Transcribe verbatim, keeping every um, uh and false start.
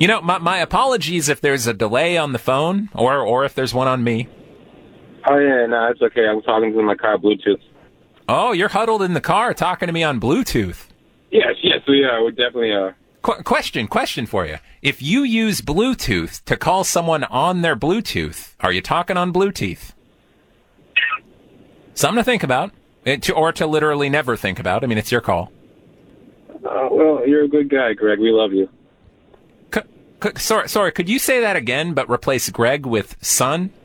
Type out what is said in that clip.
You know, my, my apologies if there's a delay on the phone or, or if there's one on me. Oh, yeah, no, it's okay. I'm talking to my car Bluetooth. Oh, you're huddled in the car talking to me on Bluetooth. Yes, yes, we are. We definitely are. Qu- question, question for you. If you use Bluetooth to call someone on their Bluetooth, are you talking on Bluetooth? Something to think about, it, to, or to literally never think about. I mean, it's your call. Uh, well, you're a good guy, Greg. We love you. C- c- sorry, sorry. Could you say that again, but replace Greg with son?